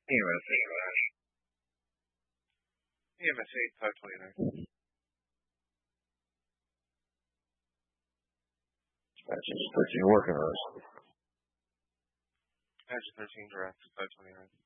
EMS. EMS 8, 529. That's 13 working on us. Action 13, direct, 529.